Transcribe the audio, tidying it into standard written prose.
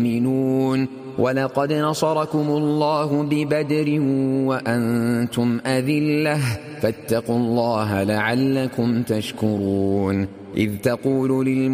يؤمنون ولقد نصركم الله ببدر وأنتم أذلة فاتقوا الله لعلكم تشكرون إذ تقول